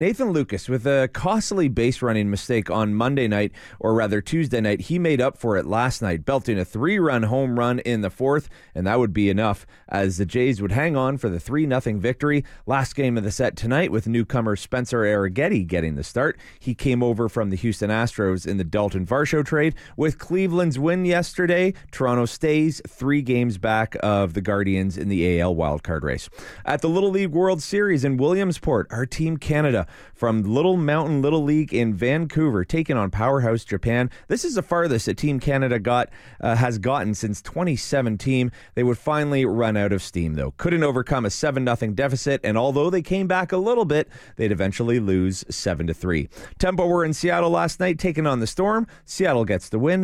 Nathan Lucas, with a costly base running mistake on Monday night, or rather Tuesday night, he made up for it last night, belting a 3-run home run in the fourth, and that would be enough as the Jays would hang on for the 3-0 victory. Last game of the set tonight with newcomer Spencer Arrighetti getting the start. He came over from the Houston Astros in the Dalton Varsho trade. With Cleveland's win yesterday, Toronto stays 3 games back of the Guardians in the AL wildcard race. At the Little League World Series in Williamsport, our Team Canada from Little Mountain Little League in Vancouver, taking on Powerhouse Japan. This is the farthest that Team Canada has gotten since 2017. They would finally run out of steam, though. Couldn't overcome a 7-0 deficit, and although they came back a little bit, they'd eventually lose 7-3. Tempo were in Seattle last night, taking on the Storm. Seattle gets the win,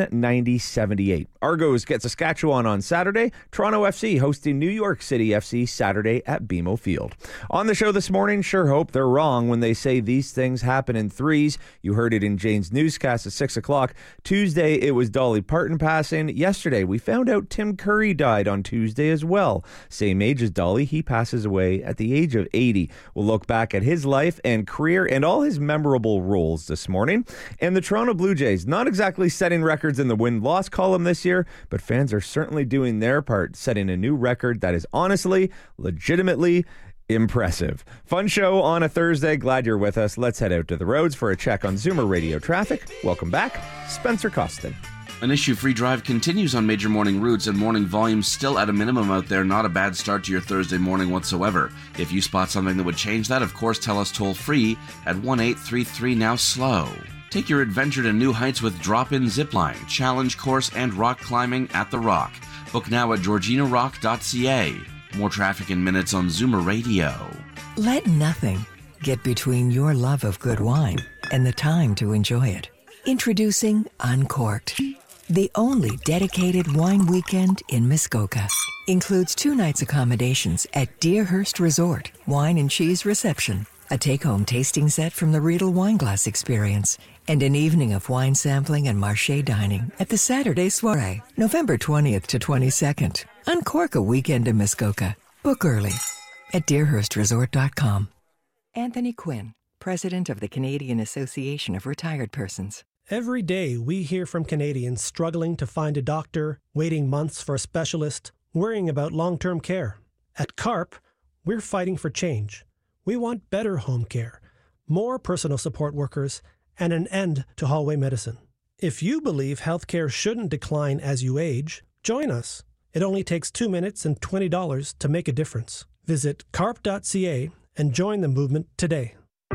90-78. Argos get Saskatchewan on Saturday. Toronto FC hosting New York City FC Saturday at BMO Field. On the show this morning, sure hope they're wrong when they say these things happen in threes. You heard it in Jane's newscast at 6 o'clock. Tuesday, it was Dolly Parton passing. Yesterday, we found out Tim Curry died on Tuesday as well. Same age as Dolly, he passes away at the age of 80. We'll look back at his life and career and all his memorable roles this morning. And the Toronto Blue Jays, not exactly setting records in the win-loss column this year, but fans are certainly doing their part, setting a new record that is honestly, legitimately impressive. Fun show on a Thursday. Glad you're with us. Let's head out to the roads for a check on Zoomer Radio traffic. Welcome back, Spencer Costin. An issue-free drive continues on major morning routes, and morning volumes still at a minimum out there. Not a bad start to your Thursday morning whatsoever. If you spot something that would change that, of course, tell us toll-free at 1-833-NOW-SLOW. Take your adventure to new heights with drop-in zipline, challenge course, and rock climbing at The Rock. Book now at georginarock.ca. More traffic in minutes on Zoomer Radio. Let nothing get between your love of good wine and the time to enjoy it. Introducing Uncorked, the only dedicated wine weekend in Muskoka. Includes 2 nights accommodations at Deerhurst Resort, wine and cheese reception, a take-home tasting set from the Riedel Wineglass Experience, and an evening of wine sampling and marché dining at the Saturday Soirée, November 20th to 22nd. Uncork a weekend in Muskoka. Book early at deerhurstresort.com. Anthony Quinn, President of the Canadian Association of Retired Persons. Every day we hear from Canadians struggling to find a doctor, waiting months for a specialist, worrying about long-term care. At CARP, we're fighting for change. We want better home care, more personal support workers, and an end to hallway medicine. If you believe healthcare shouldn't decline as you age, join us. It only takes 2 minutes and $20 to make a difference. Visit carp.ca and join the movement today.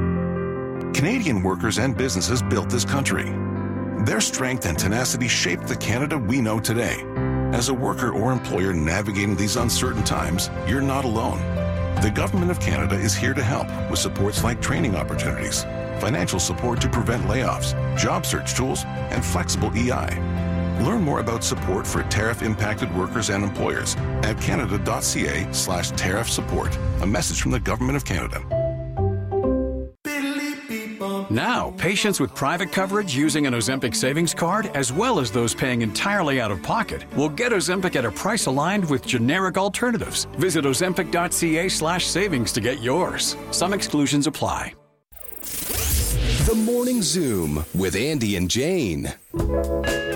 Canadian workers and businesses built this country. Their strength and tenacity shaped the Canada we know today. As a worker or employer navigating these uncertain times, you're not alone. The Government of Canada is here to help with supports like training opportunities, financial support to prevent layoffs, job search tools, and flexible EI. Learn more about support for tariff-impacted workers and employers at canada.ca/tariff support. A message from the Government of Canada. Now, patients with private coverage using an Ozempic savings card, as well as those paying entirely out of pocket, will get Ozempic at a price aligned with generic alternatives. Visit ozempic.ca/savings to get yours. Some exclusions apply. The Morning Zoom with Andy and Jane.